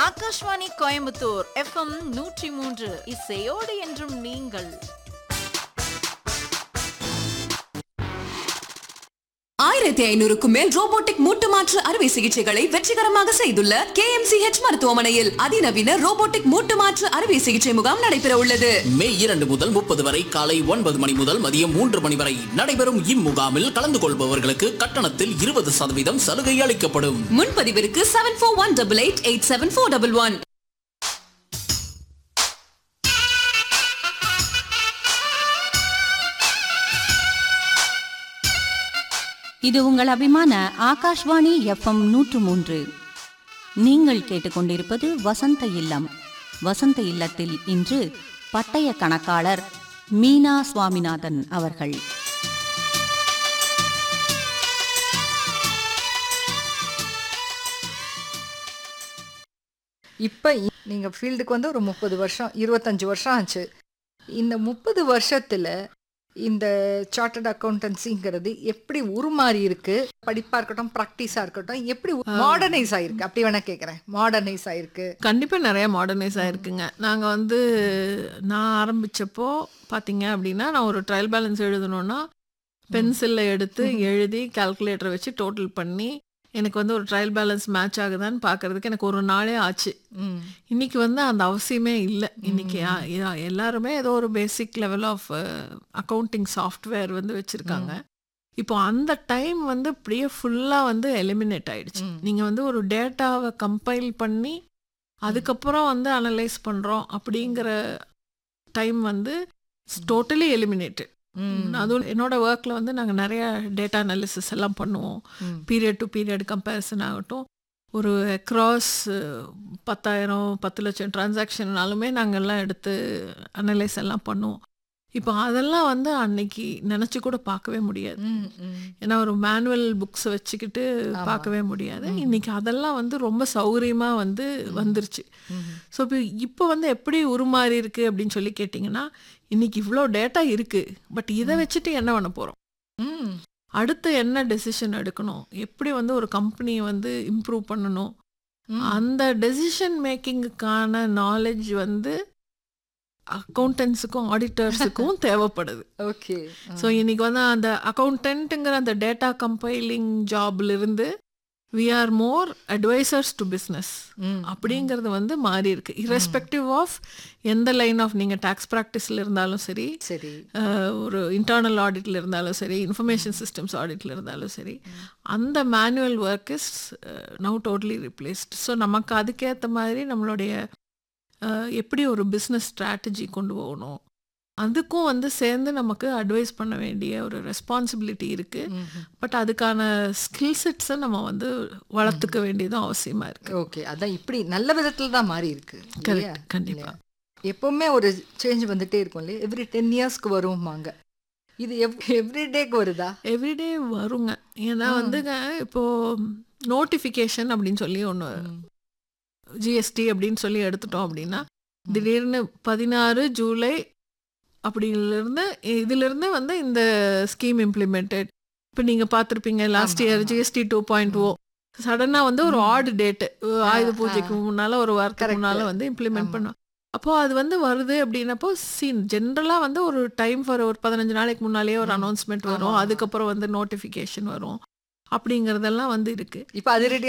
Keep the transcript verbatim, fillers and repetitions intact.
Akashvani Coimbatore FM நூற்றி மூன்று இசையோடு என்றும் நீங்கள். ஆயிரத்தி ஐநூறுக்கும் மேல் ரோபோட்டிக் மூட்டு மாற்று அறுவை சிகிச்சைகளை வெற்றிகரமாக செய்துள்ள கே எம் சி ஹெச் மருத்துவமனையில் அதிநவீன ரோபோட்டிக் மூட்டு மாற்று அறுவை சிகிச்சை முகாம் நடைபெற உள்ளது. மே இரண்டு முதல் முப்பது வரை காலை ஒன்பது மணி முதல் மதியம் மூன்று மணி வரை நடைபெறும் இம்முகாமில் கலந்து கொள்பவர்களுக்கு கட்டணத்தில் இருபது சதவீதம் சலுகை அளிக்கப்படும். முன்பதிவிற்கு seven four one double eight eight seven four double one. இது உங்கள் அபிமான ஆகாஷ்வாணி எஃப்எம் நூற்று மூன்று. நீங்கள் கேட்டுக்கொண்டிருப்பது வசந்த இல்லம். வசந்த இல்லத்தில் இன்று பட்டய கணக்காளர் மீனா சுவாமிநாதன் அவர்கள். இப்போ நீங்கள் ஃபீல்டுக்கு வந்து ஒரு முப்பது வருஷம் இருபத்தஞ்சி வருஷம் ஆச்சு. இந்த முப்பது வருஷத்தில் இந்த சார்ட்டர்ட் அக்கௌண்டன்சிங்கிறது எப்படி உருமாறி இருக்கு? படிப்பா இருக்கட்டும், ப்ராக்டிஸா இருக்கட்டும், எப்படி மாடர்னைஸ் ஆயிருக்கு? அப்படி வேணா கேட்குறேன். மாடர்னைஸ் ஆயிருக்கு. கண்டிப்பாக நிறைய மாடர்னைஸ் ஆயிருக்குங்க. நாங்கள் வந்து நான் ஆரம்பித்தப்போ பார்த்தீங்க அப்படின்னா, நான் ஒரு ட்ரையல் பேலன்ஸ் எழுதணுன்னா பென்சிலில் எடுத்து எழுதி கால்குலேட்டரை வச்சு டோட்டல் பண்ணி எனக்கு வந்து ஒரு ட்ரையல் பேலன்ஸ் மேட்ச் ஆகுதான்னு பார்க்கறதுக்கு எனக்கு ஒரு நாளே ஆச்சு. இன்னைக்கு வந்து அந்த அவசியமே இல்லை. இன்னைக்கு எல்லாருமே ஏதோ ஒரு basic level of accounting software வந்து வச்சுருக்காங்க. இப்போ அந்த டைம் வந்து அப்படியே ஃபுல்லாக வந்து எலிமினேட் ஆயிடுச்சு. நீங்கள் வந்து ஒரு டேட்டாவை கம்பைல் பண்ணி அதுக்கப்புறம் வந்து அனலைஸ் பண்ணுறோம் அப்படிங்கிற டைம் வந்து டோட்டலி எலிமினேட்டட். அதுவும் என்னோட ஒர்க்கில் வந்து நாங்கள் நிறைய டேட்டா அனாலிசிஸ் எல்லாம் பண்ணுவோம். பீரியட் டு பீரியட் கம்பேரிசன் ஆகட்டும், ஒரு அக்ராஸ் பத்தாயிரம் பத்து லட்சம் டிரான்சாக்ஷன்னாலுமே நாங்கள்லாம் எடுத்து அனலைஸ் எல்லாம் பண்ணுவோம். இப்போ அதெல்லாம் வந்து அன்னைக்கு நினச்சி கூட பார்க்கவே முடியாது. ஏன்னா ஒரு மேனுவல் புக்ஸை வச்சுக்கிட்டு பார்க்கவே முடியாது. இன்னைக்கு அதெல்லாம் வந்து ரொம்ப சௌகரியமாக வந்து வந்துருச்சு. ஸோ இப்போ இப்போ வந்து எப்படி உருமாறி இருக்கு அப்படின்னு சொல்லி கேட்டிங்கன்னா, இன்னைக்கு இவ்வளோ டேட்டா இருக்குது, பட் இதை வச்சுட்டு என்ன பண்ண போகிறோம், அடுத்து என்ன டெசிஷன் எடுக்கணும், எப்படி வந்து ஒரு கம்பெனியை வந்து இம்ப்ரூவ் பண்ணணும், அந்த டெசிஷன் மேக்கிங்குக்கான நாலேஜ் வந்து அக்கௌண்டன்ஸுக்கும் ஆடிட்டர்ஸுக்கும் தேவைப்படுது. ஓகே. ஸோ இன்னைக்கு வந்து அந்த அக்கௌண்டன்ட்டுங்கிற அந்த data compiling ஜாப்லேருந்து we are more advisers to business அப்படிங்கிறது வந்து மாறி இருக்கு. இரஸ்பெக்டிவ் ஆஃப் எந்த லைன் ஆஃப் நீங்கள் டேக்ஸ் ப்ராக்டிஸில் இருந்தாலும் சரி, சரி ஒரு இன்டர்னல் ஆடிட்டில் இருந்தாலும் சரி, இன்ஃபர்மேஷன் சிஸ்டம்ஸ் ஆடிட்டில் இருந்தாலும் சரி, அந்த manual work is now totally replaced. So நமக்கு அதுக்கேற்ற மாதிரி நம்மளுடைய எப்படி ஒரு பிஸ்னஸ் ஸ்ட்ராட்டஜி கொண்டு போகணும், அதுக்கும் வந்து சேர்ந்து நமக்கு அட்வைஸ் பண்ண வேண்டிய ஒரு ரெஸ்பான்சிபிலிட்டி இருக்குது. பட் அதுக்கான ஸ்கில் செட்ஸை நம்ம வந்து வளர்த்துக்க வேண்டியதும் அவசியமாக இருக்குது. ஓகே. அதான் இப்படி நல்ல விதத்தில் தான் மாறி இருக்கு. கண்டிப்பாக எப்போவுமே ஒரு சேஞ்ச் வந்துட்டே இருக்கும் இல்லையா? எவ்ரி டென் இயர்ஸ்க்கு வருவாங்க. இது எவ் எவ்ரிடேக்கு வருதா? எவ்ரிடே வருங்க. ஏன்னா வந்துங்க இப்போது நோட்டிஃபிகேஷன் அப்படின்னு சொல்லி ஒன்று ஜிஎஸ்டி அப்படின்னு சொல்லி எடுத்துட்டோம் அப்படின்னா, திடீர்னு பதினாறு ஜூலை அப்படிலேருந்து இதிலிருந்து வந்து இந்த ஸ்கீம் இம்ப்ளிமெண்டட். இப்போ நீங்கள் பார்த்துருப்பீங்க last year GST two point ஓ சடனாக வந்து ஒரு ஆட் டேட்டு ஆயுத பூஜைக்கு முன்னால் ஒரு வாரத்துக்கு முன்னால் வந்து இம்ப்ளிமெண்ட் பண்ணோம். அப்போது அது வந்து வருது அப்படின்னப்போ சீன் ஜென்ரலாக வந்து ஒரு டைம் ஃபார் ஒரு பதினஞ்சு நாளைக்கு முன்னாலேயே ஒரு அனௌன்ஸ்மெண்ட் வரும், அதுக்கப்புறம் வந்து நோட்டிஃபிகேஷன் வரும் அப்படிங்கிறதெல்லாம் வந்து இருக்குது. இப்போ அது